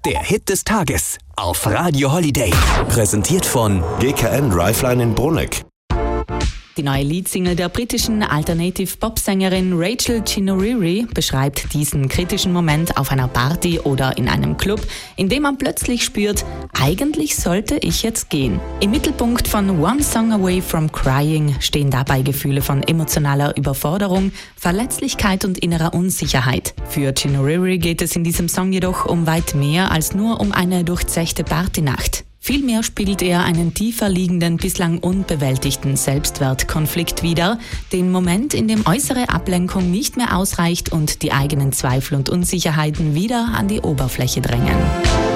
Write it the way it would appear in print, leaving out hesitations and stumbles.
Der Hit des Tages auf Radio Holiday. Präsentiert von GKN Driveline in Bruneck. Die neue Leadsingle der britischen Alternative-Pop-Sängerin Rachel Chinouriri beschreibt diesen kritischen Moment auf einer Party oder in einem Club, in dem man plötzlich spürt, eigentlich sollte ich jetzt gehen. Im Mittelpunkt von One Song Away from Crying stehen dabei Gefühle von emotionaler Überforderung, Verletzlichkeit und innerer Unsicherheit. Für Chinouriri geht es in diesem Song jedoch um weit mehr als nur um eine durchzechte Partynacht. Vielmehr spiegelt er einen tiefer liegenden, bislang unbewältigten Selbstwertkonflikt wider, den Moment, in dem äußere Ablenkung nicht mehr ausreicht und die eigenen Zweifel und Unsicherheiten wieder an die Oberfläche drängen.